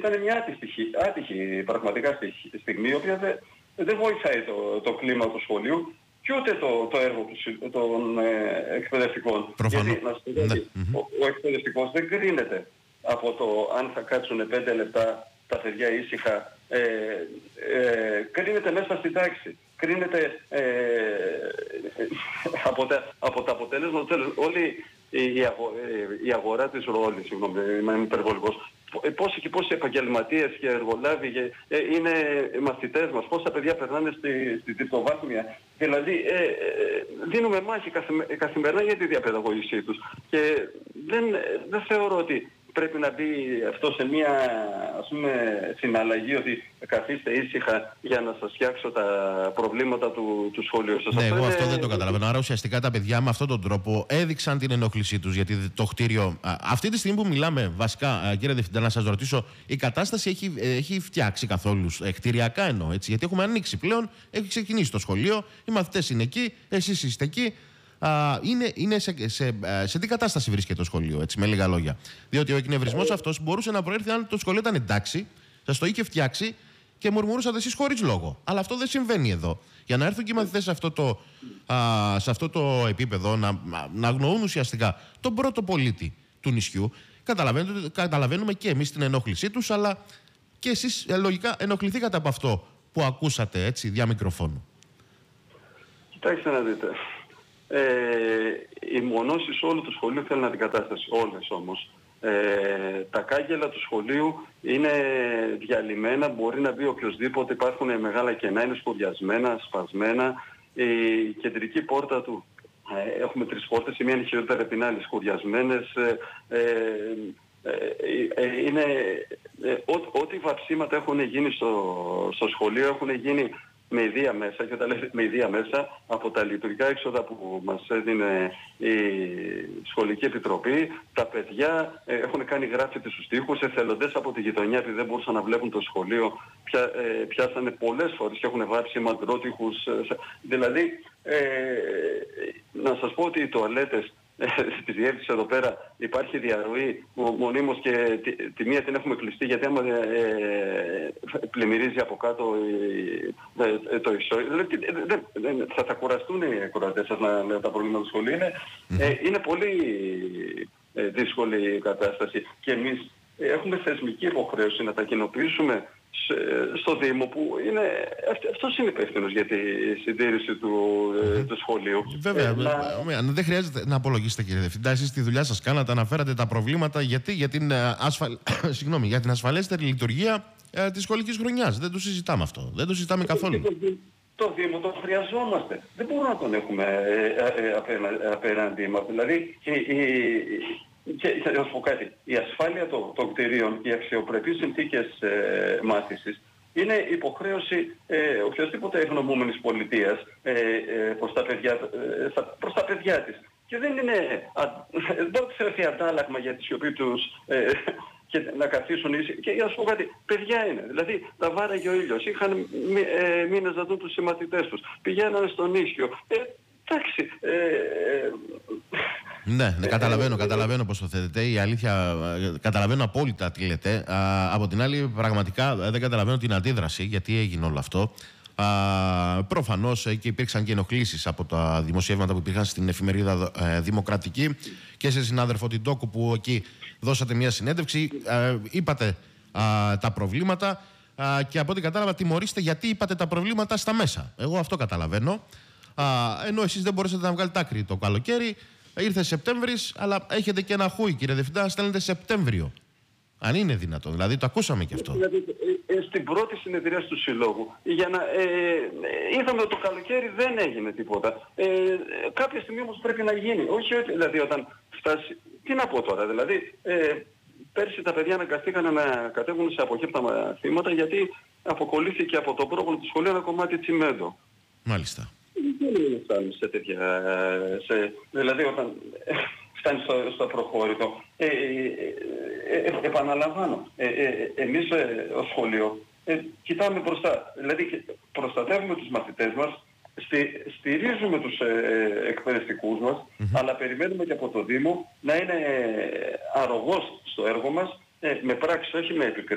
ήταν μια άτυχη πραγματικά στιγμή, η οποία δεν βοηθάει το κλίμα του σχολείου και ούτε το έργο των εκπαιδευτικών. Γιατί ο εκπαιδευτικός δεν κρίνεται από το αν θα κάτσουν 5 λεπτά τα παιδιά ήσυχα, κρίνεται μέσα στην τάξη. Κρίνεται από τα αποτέλεσμα του τέλους. Όλη η αγορά της ροόλης, συγγνώμη, είμαι υπερβολικός. Πόσοι επαγγελματίες και εργολάβοι είναι μαθητές μας, πόσα παιδιά περνάνε στη τριτοβάθμια. Δηλαδή δίνουμε μάχη καθημερινά για τη διαπαιδαγώγησή τους. Και δεν θεωρώ ότι πρέπει να μπει αυτό σε μια, ας πούμε, συναλλαγή ότι καθίστε ήσυχα για να σας φτιάξω τα προβλήματα του σχολείου σας. Ναι, εγώ αυτό δεν το καταλαβαίνω. Άρα ουσιαστικά τα παιδιά με αυτόν τον τρόπο έδειξαν την ενόχλησή τους, γιατί το κτίριο, αυτή τη στιγμή που μιλάμε, βασικά, κύριε Διευθυντά, να σας ρωτήσω, η κατάσταση έχει φτιάξει καθόλου κτηριακά εννοώ, έτσι, γιατί έχουμε ανοίξει πλέον, έχει ξεκινήσει το σχολείο, οι μαθητές είναι εκεί, εσείς είστε εκεί. Είναι σε τι κατάσταση βρίσκεται το σχολείο, έτσι, με λίγα λόγια? Διότι ο εκνευρισμός αυτός μπορούσε να προέρθει αν το σχολείο ήταν εντάξει, σας το είχε φτιάξει και μουρμουρούσατε εσείς χωρίς λόγο. Αλλά αυτό δεν συμβαίνει εδώ. Για να έρθουν και οι μαθητές σε αυτό το επίπεδο, να αγνοούν ουσιαστικά τον πρώτο πολίτη του νησιού, καταλαβαίνουμε και εμείς την ενόχλησή τους, αλλά και εσείς λογικά ενοχληθήκατε από αυτό που ακούσατε, έτσι, δια μικροφώνου. Κοιτάξτε να δείτε. Οι μονώσεις όλου του σχολείου θέλουν αντικατάσταση, όλες όμως. Τα κάγκελα του σχολείου είναι διαλυμένα, μπορεί να μπει οποιοσδήποτε, υπάρχουν μεγάλα κενά, είναι σκουριασμένα, σπασμένα. Η κεντρική πόρτα του, έχουμε 3 πόρτες, η μία είναι χειρότερα από την άλλη, σκουριασμένες. Ό,τι βαψίματα έχουν γίνει στο σχολείο έχουν γίνει με ιδία μέσα, και όταν λέτε με ιδία μέσα, από τα λειτουργικά έξοδα που μας έδινε η Σχολική Επιτροπή, τα παιδιά έχουν κάνει γράφητη στους τοίχους, εθελοντές από τη γειτονιά, επειδή δεν μπορούσαν να βλέπουν το σχολείο, πιάσανε πολλές φορές και έχουν βάψει μαντρότυχους. Δηλαδή, να σας πω ότι οι τουαλέτες στη διεύθυνση εδώ πέρα υπάρχει διαρροή μονίμως και τη μία την έχουμε κλειστεί, γιατί άμα πλημμυρίζει από κάτω το ισόι, θα κουραστούν οι ακροατές σας να λέω τα προβλήματα του σχολείου. Είναι πολύ δύσκολη η κατάσταση και εμείς έχουμε θεσμική υποχρέωση να τα κοινοποιήσουμε στο Δήμο, που αυτός είναι υπεύθυνος για τη συντήρηση του σχολείου. Βέβαια, δεν χρειάζεται να απολογίσετε, κύριε Διευθυντά. Εσείς τη δουλειά σας κάνατε, αναφέρατε τα προβλήματα για την ασφαλέστερη λειτουργία της σχολικής χρονιάς. Δεν το συζητάμε αυτό. Δεν το συζητάμε καθόλου. Το Δήμο το χρειαζόμαστε. Δεν μπορούμε να τον έχουμε απέναντί μας. Δηλαδή, και θα σας πω κάτι, η ασφάλεια των κτηρίων, οι αξιοπρεπείς συνθήκες μάθησης είναι υποχρέωση οποιασδήποτε ευνομούμενης πολιτείας προς τα παιδιά της. Και δεν μπορεί να θεωρηθεί αντάλλαγμα για τη σιωπή τους και να καθίσουν ίσοι. Και για να σου πω κάτι, παιδιά είναι. Δηλαδή τα βάραγε ο ήλιος, είχαν μήνες να δουν τους συμμαθητές τους, πηγαίνανε στον ίσιο. Εντάξει. Ναι, καταλαβαίνω πώς το θέλετε. Η αλήθεια, καταλαβαίνω απόλυτα τι λέτε. Από την άλλη, πραγματικά δεν καταλαβαίνω την αντίδραση, γιατί έγινε όλο αυτό. Προφανώς και υπήρξαν και ενοχλήσεις από τα δημοσιεύματα που υπήρχαν στην εφημερίδα Δημοκρατική και σε συνάδελφο την Τόκου, που εκεί δώσατε μια συνέντευξη, είπατε τα προβλήματα και από ό,τι κατάλαβα τιμωρείστε γιατί είπατε τα προβλήματα στα μέσα. Εγώ αυτό καταλαβαίνω. Ενώ εσείς δεν μπορέσατε να βγάλετε άκρη το καλοκαίρι, ήρθε Σεπτέμβρης, αλλά έχετε και ένα χούι, κύριε Διευθυντά, στέλνετε Σεπτέμβριο. Αν είναι δυνατόν, δηλαδή το ακούσαμε και αυτό. Δηλαδή, στην πρώτη συνεδρία του Συλλόγου, είδαμε ότι το καλοκαίρι δεν έγινε τίποτα. Κάποια στιγμή όμως πρέπει να γίνει. Όχι δηλαδή όταν φτάσει. Τι να πω τώρα, δηλαδή, πέρσι τα παιδιά αναγκαστήκαν να κατέβουν σε αποχέπτα μαθήματα, γιατί αποκολλήθηκε από το πρόγραμμα του σχολείου ένα κομμάτι τσιμέντο. Μάλιστα. Δεν φτάνει σε τέτοια. Δηλαδή όταν φτάνει στο προχώρητο. Επαναλαμβάνω, εμείς ως σχολείο κοιτάμε μπροστά. Δηλαδή προστατεύουμε τους μαθητές μας, στηρίζουμε τους εκπαιδευτικούς μας, αλλά περιμένουμε και από το Δήμο να είναι αρρωγός στο έργο μας, με πράξη, όχι με επικρίσεις.